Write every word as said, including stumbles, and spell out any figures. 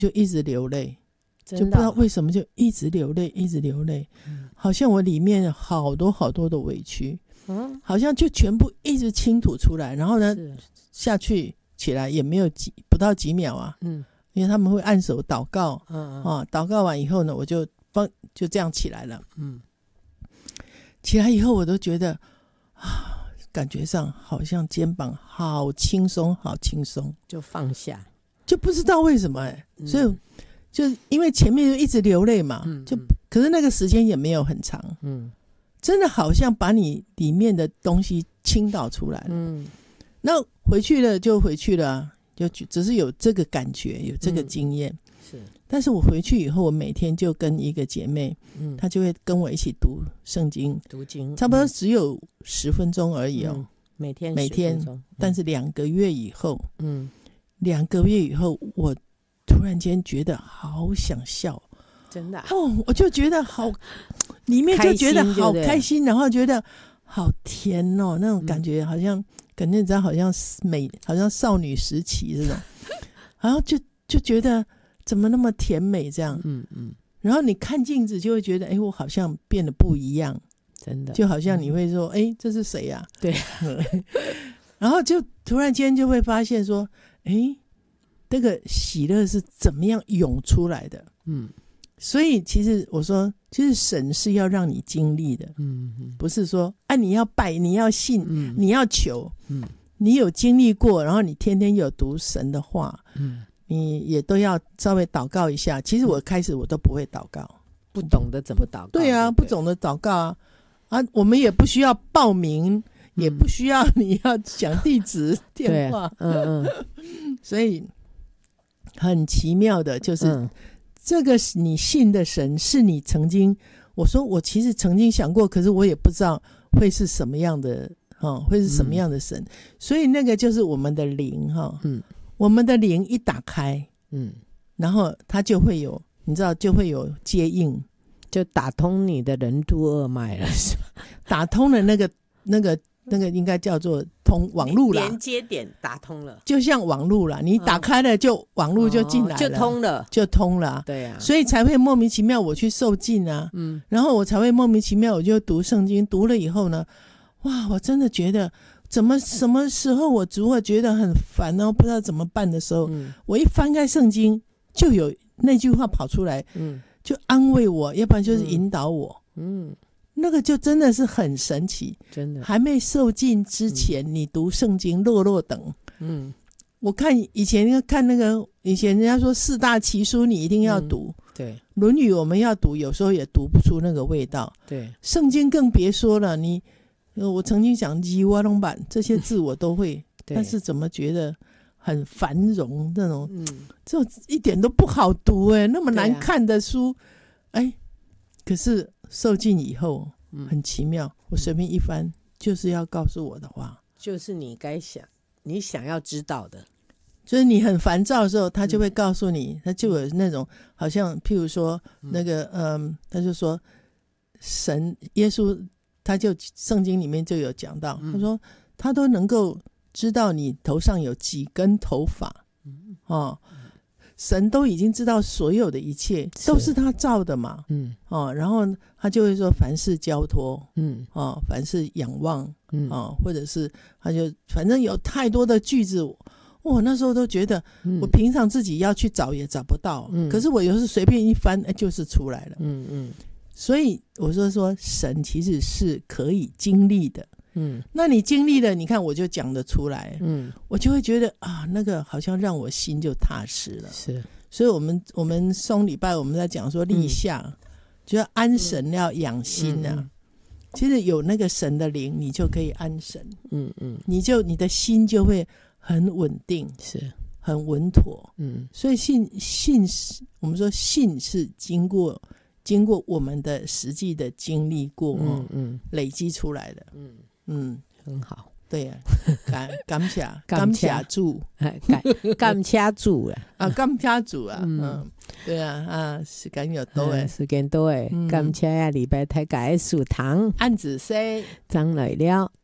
就一直流泪， 就就不知道为什么就一直流泪一直流泪、嗯、好像我里面好多好多的委屈、嗯、好像就全部一直倾吐出来，然后呢下去起来也没有几不到几秒啊，嗯，因为他们会按手祷告，嗯嗯、啊，祷告完以后呢，我就帮就这样起来了，嗯，起来以后我都觉得啊，感觉上好像肩膀好轻松好轻松， 就放下， 就不知道为什么、欸嗯、所以就因为前面就一直流泪嘛，嗯、就可是那个时间也没有很长，嗯，真的好像把你里面的东西倾倒出来了，嗯，那回去了就回去了，就只是有这个感觉有这个经验、嗯、是，但是我回去以后我每天就跟一个姐妹、嗯、她就会跟我一起读圣经， 读经差不多只有十分钟而已哦、 嗯、每天每天、 嗯、 但是两个月以后嗯，两个月以后我突然间觉得好想笑， 真的、啊、 哦，我就觉得好里面就觉得好开心，然后觉得好甜哦，那种感觉好像、嗯、感觉你知道好像美好像少女时期这种然后就就觉得怎么那么甜美这样，嗯嗯，然后你看镜子就会觉得哎，我好像变得不一样， 真的， 就好像你会说哎、嗯，这是谁啊， 对然后就突然间就会发现说哎，这个喜乐是怎么样涌出来的，嗯，所以其实我说其实神是要让你经历的，嗯嗯，不是说啊你要拜你要信、嗯、你要求，嗯，你有经历过，然后你天天有读神的话，嗯，你也都要稍微祷告一下。其实我开始我都不会祷告， 不懂得怎么祷告， 对啊，对不懂得祷告啊啊，我们也不需要报名、嗯、也不需要你要讲地址电话，嗯嗯，所以很奇妙的就是、嗯、这个你信的神是你曾经，我说我其实曾经想过，可是我也不知道会是什么样的、哦、会是什么样的神、嗯、所以那个就是我们的灵、哦嗯、我们的灵一打开、嗯、然后它就会有你知道就会有接应， 就打通你的任督二脉了是吧？ 打通了那个那个那个应该叫做通网路啦， 连接点打通了， 就像网路啦，你打开了就、嗯、网路就进来了、哦、 就通了就通了、啊、 对啊， 所以才会莫名其妙我去受浸啊，嗯，然后我才会莫名其妙我就读圣经，读了以后呢，哇，我真的觉得怎么什么时候我如果觉得很烦然后不知道怎么办的时候、嗯、我一翻开圣经就有那句话跑出来，嗯，就安慰我，要不然就是引导我，嗯，那个就真的是很神奇， 真的。 还没受浸之前、嗯、你读圣经落落等，嗯，我看以前看那个以前人家说四大奇书你一定要读、嗯、 对， 论语我们要读，有时候也读不出那个味道， 对，圣经更别说了，你我曾经讲鸡蛙龙板这些字我都会但是怎么觉得很繁荣那种，嗯，这一点都不好读哎、欸，那么难看的书，哎、啊，可是受浸以后、嗯、很奇妙，我随便一翻、嗯、就是要告诉我的话， 就是你该想你想要知道的， 就是你很烦躁的时候他就会告诉你、嗯、他就有那种好像譬如说那个 嗯, 嗯，他就说神耶稣他就圣经里面就有讲到、嗯、他说他都能够知道你头上有几根头发、嗯哦、神都已经知道所有的一切都是他造的嘛、嗯哦、然后他就会说凡事交托、嗯哦、凡事仰望、嗯哦、或者是他就反正有太多的句子，我那时候都觉得我平常自己要去找也找不到、嗯、可是我有时随便一翻、哎、就是出来了，嗯嗯，所以我说说神其实是可以经历的，嗯，那你经历了，你看我就讲得出来，嗯，我就会觉得啊，那个好像让我心就踏实了， 是， 所以我们我们松礼拜我们在讲说立夏、嗯、就要安神要养心啊、嗯嗯，其实有那个神的灵你就可以安神，嗯嗯，你就你的心就会很稳定， 是很稳妥，嗯，所以信信我们说信是经过经过我们的实际的经历过、哦、嗯嗯，累积出来的，嗯嗯， 很好， 对呀、啊，感感谢感谢主， 感谢主啊，感谢主啊，嗯，嗯对啊啊，时間又多誒， 時間多誒，感謝啊禮拜大家的書堂， 按子說， 張來了。